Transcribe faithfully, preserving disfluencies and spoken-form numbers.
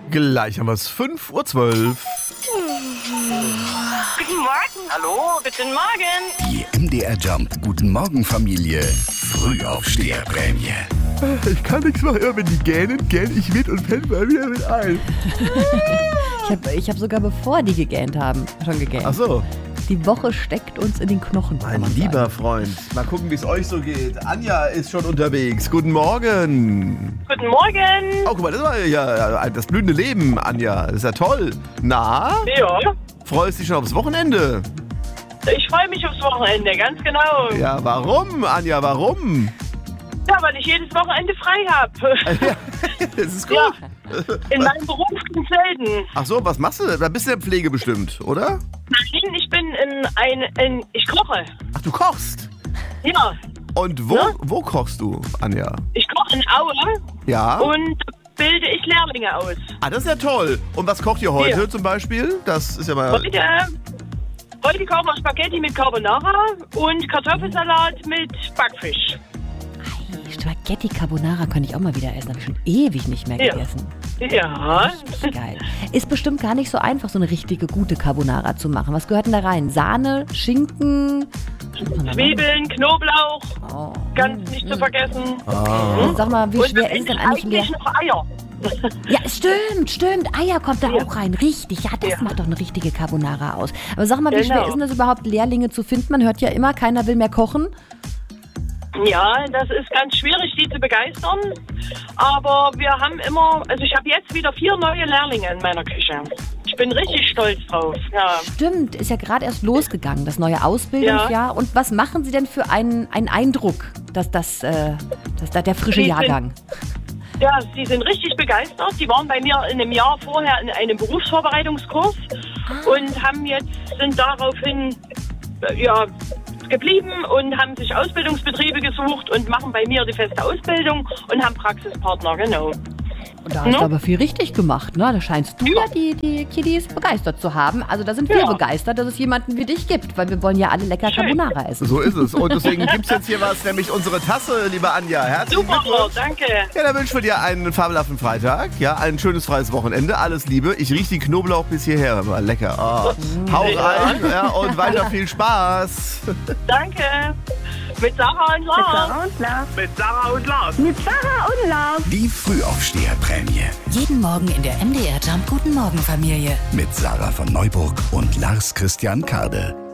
Gleich haben wir es. fünf Uhr zwölf. Guten Morgen. Hallo, guten Morgen. Die M D R Jump Guten Morgen Familie Frühaufsteherprämie. Ich kann nichts mehr hören, wenn die gähnen, gähn ich mit und fällt mal wieder mit ein. Ich habe ich hab sogar bevor die gegähnt haben, schon gegähnt. Ach so. Die Woche steckt uns in den Knochen. Mein lieber sagen. Freund, mal gucken, wie es euch so geht. Anja ist schon unterwegs. Guten Morgen. Guten Morgen. Oh, guck mal, das war ja das blühende Leben, Anja. Das ist ja toll. Na? Ja. Freust dich schon aufs Wochenende? Ich freue mich aufs Wochenende, ganz genau. Ja, warum, Anja, warum? Ja, weil ich jedes Wochenende frei habe. Ja, das ist gut. Ja. In meinem Beruf ganz selten. Ach so, was machst du? Da bist du in der Pflege bestimmt, oder? Nein, ich bin in ein, in, ich koche. Ach, du kochst? Ja. Und wo, Ja? wo kochst du, Anja? Ich koche in Aue. Ja. Und bilde ich Lehrlinge aus. Ah, das ist ja toll. Und was kocht ihr heute Ja. zum Beispiel? Das ist ja mal... Heute, heute kochen wir Spaghetti mit Carbonara und Kartoffelsalat mit Backfisch. Spaghetti Carbonara könnte ich auch mal wieder essen. Habe ich schon ewig nicht mehr Ja. gegessen. Ja. Richtig geil. Ist bestimmt gar nicht so einfach, so eine richtige gute Carbonara zu machen. Was gehört denn da rein? Sahne, Schinken? Zwiebeln, Knoblauch, Oh. ganz nicht zu vergessen. Ah. Sag mal, wie Und schwer ist denn eigentlich leer? noch Eier. Ja, stimmt, stimmt. Eier kommt da Ja. auch rein. Richtig, ja, das Ja. macht doch eine richtige Carbonara aus. Aber sag mal, wie Genau. schwer ist denn das überhaupt, Lehrlinge zu finden? Man hört ja immer, keiner will mehr kochen. Ja, das ist ganz schwierig, die zu begeistern. Aber wir haben immer, also ich habe jetzt wieder vier neue Lehrlinge in meiner Küche. Ich bin richtig stolz drauf. Ja. Stimmt, ist ja gerade erst losgegangen, das neue Ausbildungsjahr. Ja. Und was machen Sie denn für einen, einen Eindruck, dass das, äh, dass da der frische Die sind- Jahrgang? Ja, sie sind richtig begeistert. Die waren bei mir in einem Jahr vorher in einem Berufsvorbereitungskurs und haben jetzt, sind daraufhin, äh, ja, geblieben und haben sich Ausbildungsbetriebe gesucht und machen bei mir die feste Ausbildung und haben Praxispartner, genau. Und da hast Ne? du aber viel richtig gemacht, ne? Da scheinst du ja, Ja. die, die Kiddies begeistert zu haben. Also da sind wir Ja. begeistert, dass es jemanden wie dich gibt, weil wir wollen ja alle lecker Schön. Carbonara essen. So ist es. Und deswegen gibt es jetzt hier was, nämlich unsere Tasse, liebe Anja. Herzlichen Super, Glückwunsch. danke. Ja, dann wünschen wir dir einen fabelhaften Freitag. Ja, ein schönes freies Wochenende. Alles Liebe. Ich rieche die Knoblauch bis hierher. War lecker. Oh. Hau Ja. rein, ja, und weiter viel Spaß. Danke. Mit Sarah und Lars. und Lars. Mit Sarah und Lars. Mit Sarah und Lars. Die Frühaufsteherprämie Jeden Morgen in der M D R Jump Guten Morgen Familie. mit Sarah von Neuburg und Lars Christian Kade.